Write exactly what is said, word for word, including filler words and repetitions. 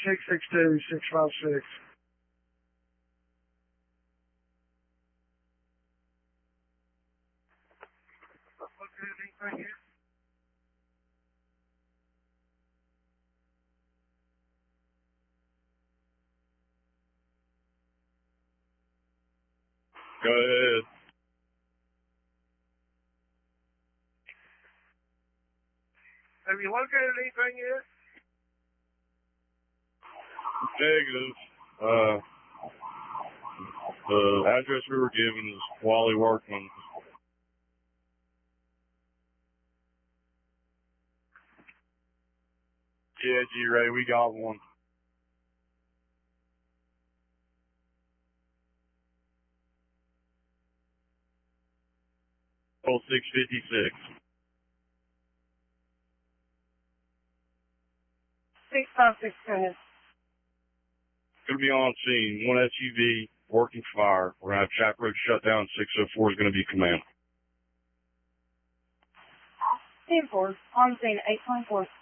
six six two, six five six. Go ahead. Have you located anything yet? Negative. Uh, the address we were given is Wally Workman. Yeah, G-Ray, we got one. Oh, six fifty-six. six five six, go ahead. Going to be on scene. One S U V, working fire. We're going to have Chap Road shut down. six oh four is going to be command. ten four, on scene, eight twenty-four.